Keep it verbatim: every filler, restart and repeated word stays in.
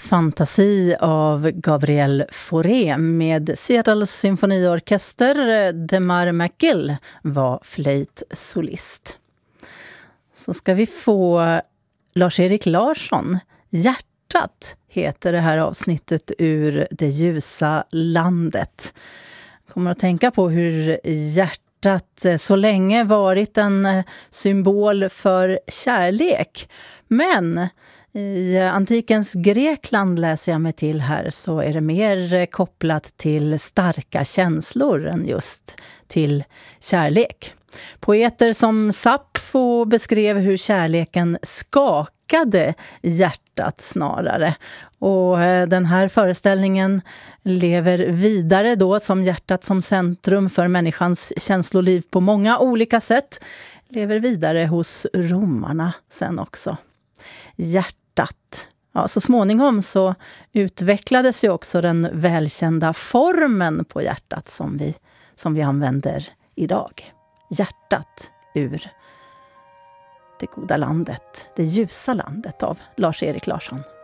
Fantasi av Gabriel Fauré med Seattles symfoniorkester. Demar McGill var flöjtsolist. Så ska vi få Lars-Erik Larsson. Hjärtat heter det här avsnittet ur Det ljusa landet. Jag kommer att tänka på hur hjärtat så länge varit en symbol för kärlek. Men i antikens Grekland, läser jag mig till här, så är det mer kopplat till starka känslor än just till kärlek. Poeter som Sappho beskrev hur kärleken skakade hjärtat snarare. Och den här föreställningen lever vidare då som hjärtat som centrum för människans känsloliv på många olika sätt. Lever vidare hos romarna sen också. Hjärtat. Ja, så småningom så utvecklades ju också den välkända formen på hjärtat som vi, som vi använder idag. Hjärtat ur Det goda landet, Det ljusa landet av Lars-Erik Larsson.